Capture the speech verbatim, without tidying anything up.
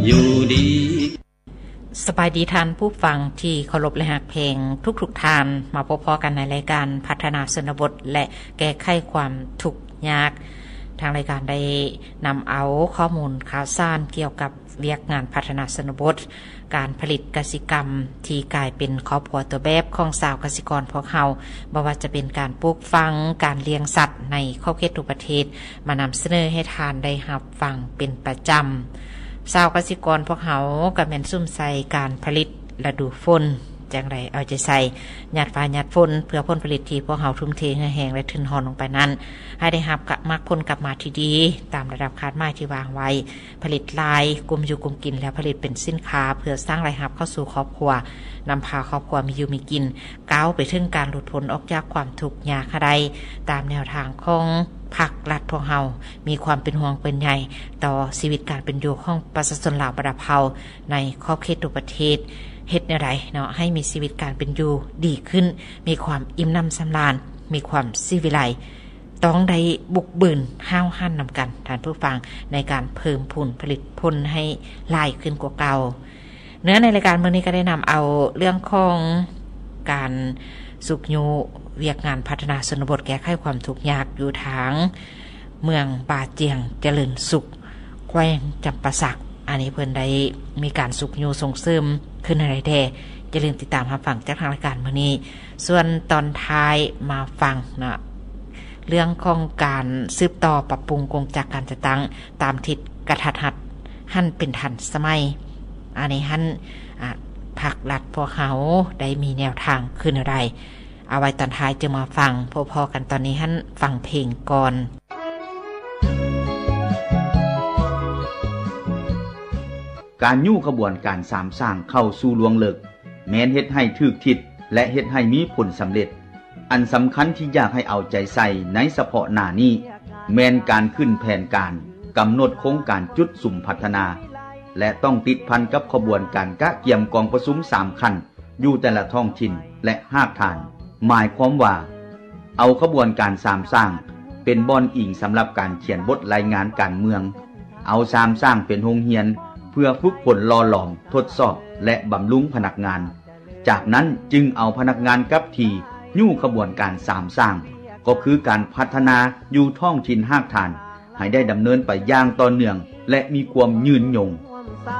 อยู่ดีสบายดีท่านผู้ฟังที่เคารพและรักเพลงทุกๆท่านมาพบๆกันในรายการพัฒนาชนบทและแก้ไขความทุกข์ยากทางรายการได้นำเอาข้อมูลข่าวสารเกี่ยวกับเวียกงานพัฒนาชนบทการผลิตกสิกรรมที่กลายเป็นครอบครัวตัวแบบของชาวเกษตรกรพวกเฮาบ่ว่าจะเป็นการปลูกฝังการเลี้ยงสัตว์ในขอบเขตทุกประเทศมานำเสนอให้ทานได้รับฟังเป็นประจำชาวเกษตรกรพวกเฮาก็แม่นซุ่มใส่การผลิตฤดูฝนจังไดเอาใจใส่หยาดฟ้าหยาดฝนเพื่อผลผลิตที่พวกเฮาทุ่มเทให้แห้งและทึนหอนลงไปนั้นให้ได้รับกับมากผลกลับมาที่ดีตามระดับคาดหมายที่วางไว้ผลิตลายกลุ่มอยู่กลุ่มกินแล้วผลิตเป็นสินค้าเพื่อสร้างรายรับเข้าสู่ครอบครัวนำพาครอบครัวมีอยู่มีกินก้าวไปถึงการหลุดพ้นออกจากความทุกข์ยากใดตามแนวทางของภาครัฐพวกเฮามีความเป็นห่วงเป็นใยต่อชีวิตการเป็นอยู่ของประชาชนลาวประดับเฮาในขอบเขตทุกประเทศเฮ็ดแนวใดเนาะให้มีชีวิตการเป็นอยู่ดีขึ้นมีความอิ่มน้ำสำราญมีความสิวิไลต้องได้บุกบืนห้าวหั่นนำกันท่านผู้ฟังในการเพิ่มผลผลิตผลให้หลายขึ้นกว่าเก่าเนื้อในรายการมื้อนี้ก็ได้นำเอาเรื่องของการสุขอยู่เวียกงานพัฒนาชนบทแก้ไขความทุกข์ยากอยู่ทางเมืองป่าเจียงเจริญสุขแขวงจำปาสักอันนี้เพิ่นได้มีการสุขอยู่ส่งเสริมขึ้นในแท้อย่าลืมติดตามรับฟังจากทางรายการมื้อนี้ส่วนตอนท้ายมาฟังนะเรื่องของการสืบต่อปรับปรุงกงจักรการจัดตั้งตามทิศกระทัดรัดหั่นเป็นทันสมัยอันนี้หั่นอ่ะภาครัฐพวกเขาได้มีแนวทางขึ้นอะไรเอาไว้ตอนท้ายจะมาฟังพอๆกันตอนนี้หั่นฟังเพลงก่อนการยู่ขบวนการสามสร้างเข้าสู่ลวงเลิกแม้นเฮ็ดให้ถูกทิศและเฮ็ดให้มีผลสำเร็จอันสำคัญที่อยากให้เอาใจใส่ในเฉพาะหน้านี้แม้นการขึ้นแผนการกำหนดโครงการจุดสุ่มพัฒนาและต้องติดพันกับขบวนการกะเกี่ยมกองประชุมสามขั้นอยู่แต่ละท้องถิ่นและภาคฐานหมายความว่าเอาขบวนการสามสร้างเป็นบ่อนอิงสำหรับการเขียนบทรายงานการเมืองเอาสามสร้างเป็นโรงเรียนเพื่อฝึกฝนหล่อหลอมทดสอบและบำรุงพนักงานจากนั้นจึงเอาพนักงานกับทียู่ขบวนการสามสร้างก็คือการพัฒนาอยู่ท้องถิ่นภาคฐานให้ได้ดำเนินไปอย่างต่อเนื่องและมีความยืนยง